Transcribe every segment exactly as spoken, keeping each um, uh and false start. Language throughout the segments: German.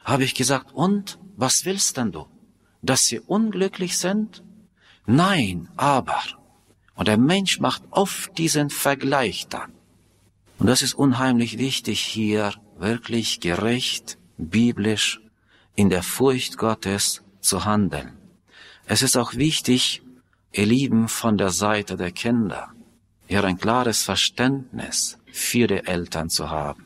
habe ich gesagt, und, was willst denn du? Dass sie unglücklich sind? Nein, aber. Und der Mensch macht oft diesen Vergleich dann. Und das ist unheimlich wichtig, hier wirklich gerecht, biblisch, in der Furcht Gottes zu handeln. Es ist auch wichtig, ihr Lieben, von der Seite der Kinder, hier ein klares Verständnis für die Eltern zu haben.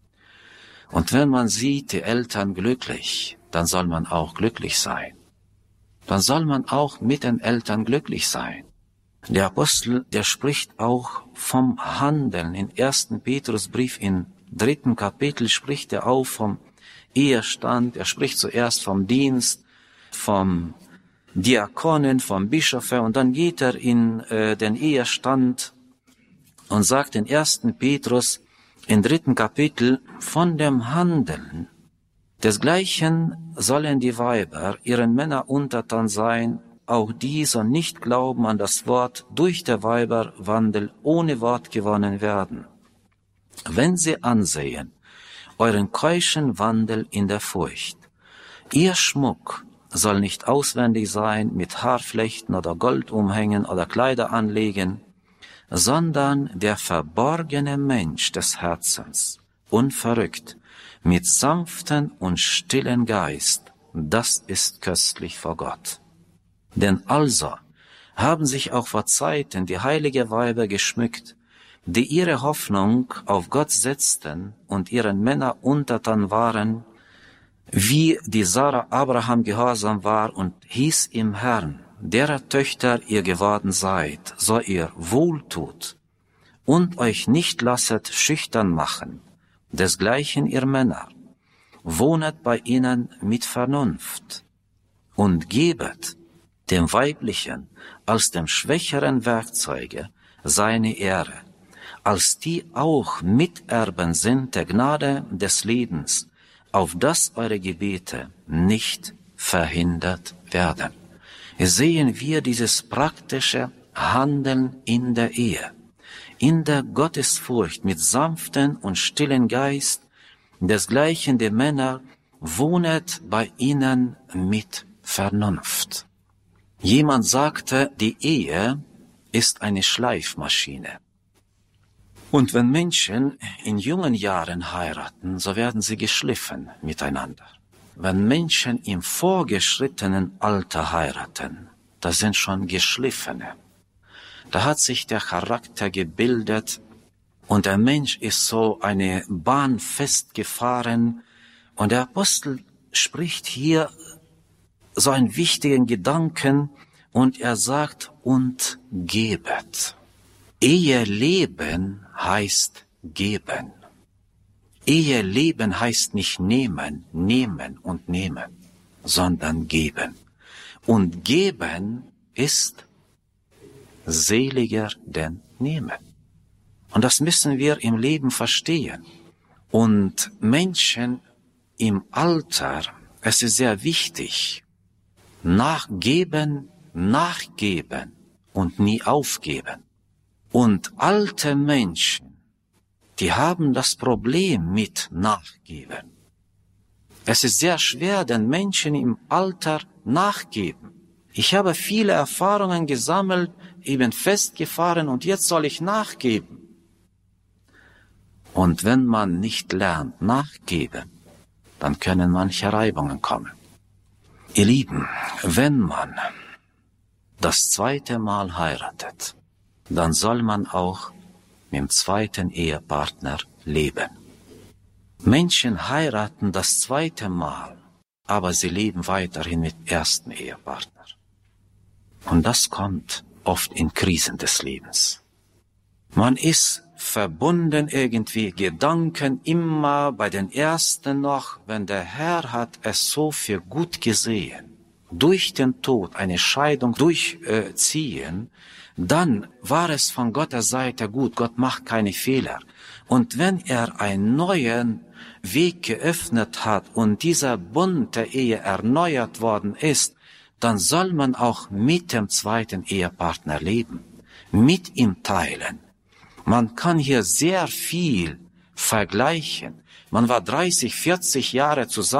Und wenn man sieht, die Eltern glücklich, dann soll man auch glücklich sein. Dann soll man auch mit den Eltern glücklich sein. Der Apostel, der spricht auch vom Handeln. In ersten Petrusbrief, im dritten Kapitel, spricht er auch vom Ehestand. Er spricht zuerst vom Dienst, vom Diakonen, vom Bischof, und dann geht er in äh, den Ehestand und sagt in ersten Petrus, im dritten Kapitel, von dem Handeln. Desgleichen sollen die Weiber ihren Männern untertan sein, auch die so nicht glauben an das Wort, durch der Weiberwandel ohne Wort gewonnen werden. Wenn sie ansehen, euren keuschen Wandel in der Furcht, ihr Schmuck soll nicht auswendig sein mit Haarflechten oder Goldumhängen oder Kleider anlegen, sondern der verborgene Mensch des Herzens, unverrückt, mit sanften und stillen Geist, das ist köstlich vor Gott. Denn also haben sich auch vor Zeiten die heilige Weiber geschmückt, die ihre Hoffnung auf Gott setzten und ihren Männern untertan waren, wie die Sarah Abraham gehorsam war und hieß im Herrn, derer Töchter ihr geworden seid, so ihr wohltut und euch nicht lasset schüchtern machen, desgleichen ihr Männer, wohnet bei ihnen mit Vernunft und gebet dem Weiblichen als dem schwächeren Werkzeuge seine Ehre, als die auch Miterben sind der Gnade des Lebens, auf dass eure Gebete nicht verhindert werden. Hier sehen wir dieses praktische Handeln in der Ehe, in der Gottesfurcht mit sanften und stillen Geist, desgleichen die Männer wohnet bei ihnen mit Vernunft. Jemand sagte, die Ehe ist eine Schleifmaschine. Und wenn Menschen in jungen Jahren heiraten, so werden sie geschliffen miteinander. Wenn Menschen im vorgeschrittenen Alter heiraten, das sind schon Geschliffene. Da hat sich der Charakter gebildet und der Mensch ist so eine Bahn festgefahren. Und der Apostel spricht hier so einen wichtigen Gedanken und er sagt, und gebet. Eheleben heißt geben. Eheleben heißt nicht nehmen, nehmen und nehmen, sondern geben. Und geben ist seliger denn nehmen. Und das müssen wir im Leben verstehen. Und Menschen im Alter, es ist sehr wichtig, nachgeben, nachgeben und nie aufgeben. Und alte Menschen, die haben das Problem mit Nachgeben. Es ist sehr schwer, den Menschen im Alter nachgeben. Ich habe viele Erfahrungen gesammelt, eben festgefahren und jetzt soll ich nachgeben. Und wenn man nicht lernt, nachgeben, dann können manche Reibungen kommen. Ihr Lieben, wenn man das zweite Mal heiratet, dann soll man auch mit dem zweiten Ehepartner leben. Menschen heiraten das zweite Mal, aber sie leben weiterhin mit dem ersten Ehepartner. Und das kommt oft in Krisen des Lebens. Man ist verbunden irgendwie, Gedanken immer bei den ersten noch, wenn der Herr hat es so für gut gesehen, durch den Tod eine Scheidung durchziehen, dann war es von Gottes Seite gut. Gott macht keine Fehler. Und wenn er einen neuen Weg geöffnet hat und dieser Bund der Ehe erneuert worden ist, dann soll man auch mit dem zweiten Ehepartner leben, mit ihm teilen. Man kann hier sehr viel vergleichen. Man war dreißig, vierzig Jahre zusammen.